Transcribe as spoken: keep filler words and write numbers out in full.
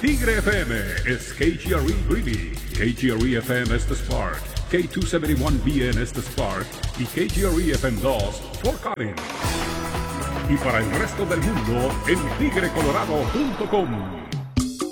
Tigre F M is K G R E Greeley, K G R E F M is the Spark, K doscientos setenta y uno B N es the Spark y K G R E F M dos Fort Collins. Y para el resto del mundo en tigre colorado punto com.